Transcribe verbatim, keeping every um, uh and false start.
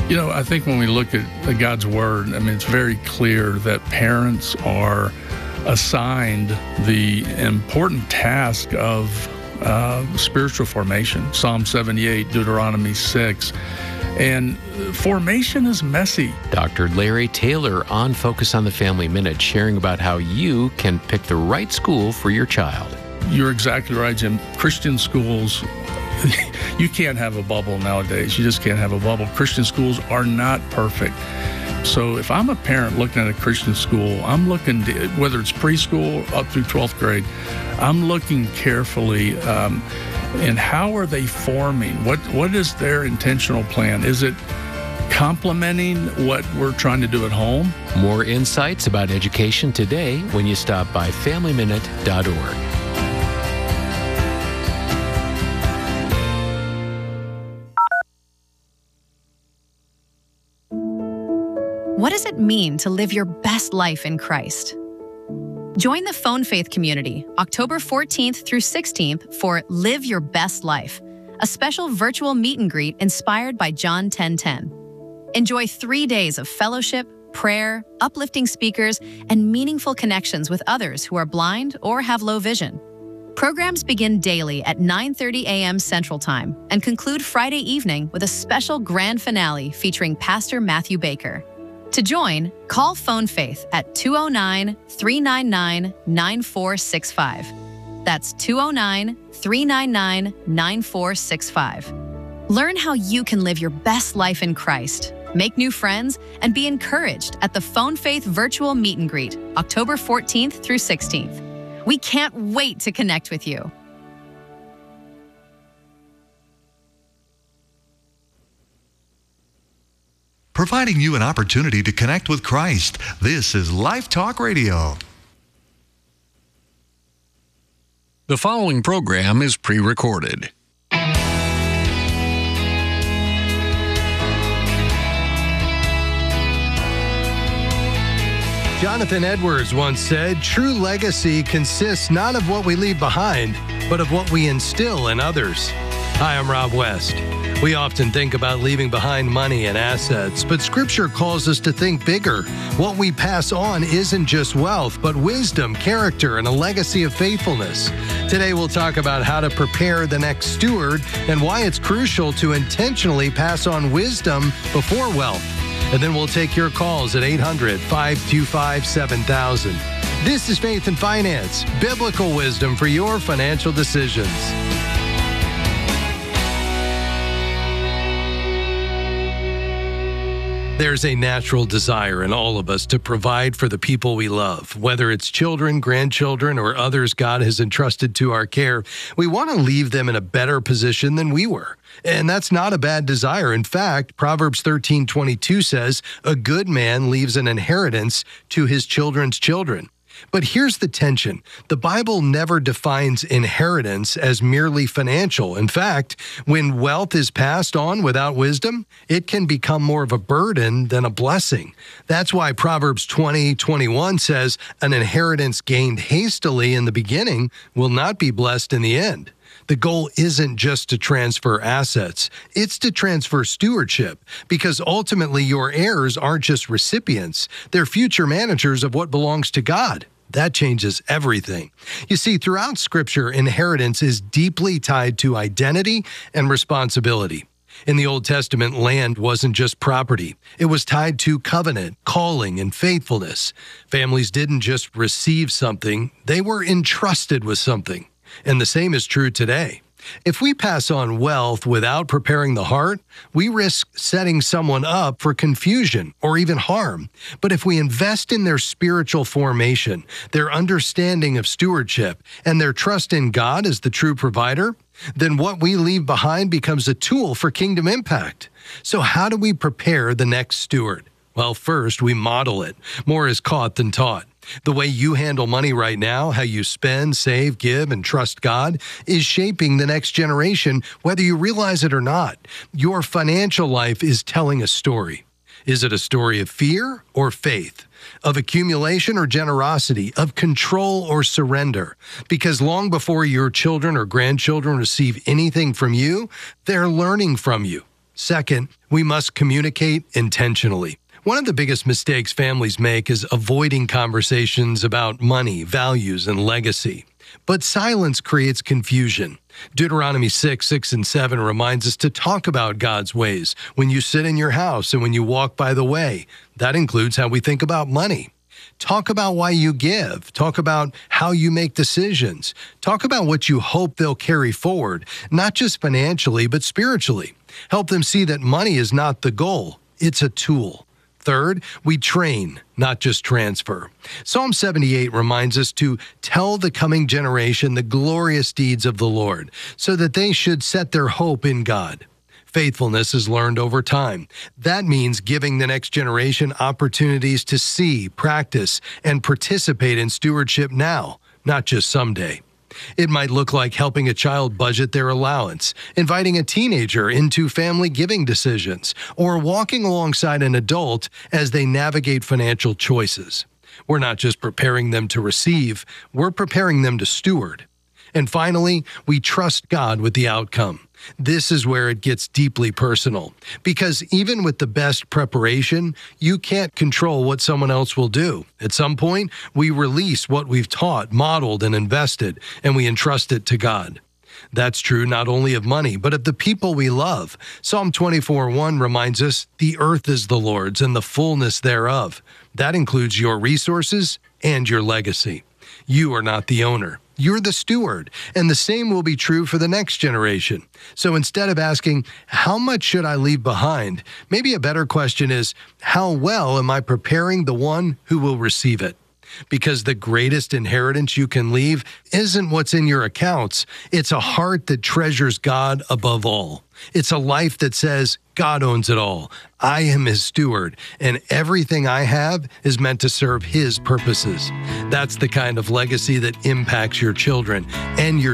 You know, I think when we look at God's Word, I mean, it's very clear that parents are assigned the important task of uh, spiritual formation. Psalm seventy-eight, Deuteronomy six. And formation is messy. Doctor Larry Taylor on Focus on the Family Minute, sharing about how you can pick the right school for your child. You're exactly right, Jim. Christian schools, you can't have a bubble nowadays. You just can't have a bubble. Christian schools are not perfect. So if I'm a parent looking at a Christian school, I'm looking, to, whether it's preschool up through twelfth grade, I'm looking carefully um, and how are they forming? What What is their intentional plan? Is it complementing what we're trying to do at home? More insights about education today when you stop by family minute dot org. What does it mean to live your best life in Christ? Join the Phone Faith community October fourteenth through sixteenth for Live Your Best Life, a special virtual meet and greet inspired by John ten ten. Enjoy three days of fellowship, prayer, uplifting speakers, and meaningful connections with others who are blind or have low vision. Programs begin daily at nine thirty a.m. Central Time and conclude Friday evening with a special grand finale featuring Pastor Matthew Baker. To join, call Phone Faith at two oh nine, three nine nine, nine four six five. That's two oh nine, three nine nine, nine four six five. Learn how you can live your best life in Christ, make new friends, and be encouraged at the Phone Faith Virtual Meet and Greet, October fourteenth through sixteenth. We can't wait to connect with you. Providing you an opportunity to connect with Christ. This is Life Talk Radio. The following program is pre-recorded. Jonathan Edwards once said, "True legacy consists not of what we leave behind, but of what we instill in others." Hi, I'm Rob West. We often think about leaving behind money and assets, but Scripture calls us to think bigger. What we pass on isn't just wealth, but wisdom, character, and a legacy of faithfulness. Today, we'll talk about how to prepare the next steward and why it's crucial to intentionally pass on wisdom before wealth. And then we'll take your calls at eight hundred, five two five, seven thousand. This is Faith and Finance, biblical wisdom for your financial decisions. There's a natural desire in all of us to provide for the people we love, whether it's children, grandchildren, or others God has entrusted to our care. We want to leave them in a better position than we were. And that's not a bad desire. In fact, Proverbs thirteen twenty-two says, "A good man leaves an inheritance to his children's children." But here's the tension. The Bible never defines inheritance as merely financial. In fact, when wealth is passed on without wisdom, it can become more of a burden than a blessing. That's why Proverbs twenty twenty-one says, "An inheritance gained hastily in the beginning will not be blessed in the end." The goal isn't just to transfer assets, it's to transfer stewardship, because ultimately your heirs aren't just recipients, they're future managers of what belongs to God. That changes everything. You see, throughout Scripture, inheritance is deeply tied to identity and responsibility. In the Old Testament, land wasn't just property. It was tied to covenant, calling, and faithfulness. Families didn't just receive something, they were entrusted with something. And the same is true today. If we pass on wealth without preparing the heart, we risk setting someone up for confusion or even harm. But if we invest in their spiritual formation, their understanding of stewardship, and their trust in God as the true provider, then what we leave behind becomes a tool for kingdom impact. So how do we prepare the next steward? Well, first, we model it. More is caught than taught. The way you handle money right now, how you spend, save, give, and trust God, is shaping the next generation, whether you realize it or not. Your financial life is telling a story. Is it a story of fear or faith? Of accumulation or generosity? Of control or surrender? Because long before your children or grandchildren receive anything from you, they're learning from you. Second, we must communicate intentionally. One of the biggest mistakes families make is avoiding conversations about money, values, and legacy. But silence creates confusion. Deuteronomy six, six, and seven reminds us to talk about God's ways when you sit in your house and when you walk by the way. That includes how we think about money. Talk about why you give. Talk about how you make decisions. Talk about what you hope they'll carry forward, not just financially, but spiritually. Help them see that money is not the goal. It's a tool. Third, we train, not just transfer. Psalm seventy-eight reminds us to tell the coming generation the glorious deeds of the Lord, so that they should set their hope in God. Faithfulness is learned over time. That means giving the next generation opportunities to see, practice, and participate in stewardship now, not just someday. It might look like helping a child budget their allowance, inviting a teenager into family giving decisions, or walking alongside an adult as they navigate financial choices. We're not just preparing them to receive, we're preparing them to steward. And finally, we trust God with the outcome. This is where it gets deeply personal, because even with the best preparation, you can't control what someone else will do. At some point, we release what we've taught, modeled, and invested, and we entrust it to God. That's true not only of money, but of the people we love. Psalm twenty-four one reminds us, "The earth is the Lord's and the fullness thereof." That includes your resources and your legacy. You are not the owner. You're the steward, and the same will be true for the next generation. So instead of asking, how much should I leave behind? Maybe a better question is, how well am I preparing the one who will receive it? Because the greatest inheritance you can leave isn't what's in your accounts. It's a heart that treasures God above all. It's a life that says, God owns it all. I am his steward, and everything I have is meant to serve his purposes. That's the kind of legacy that impacts your children and your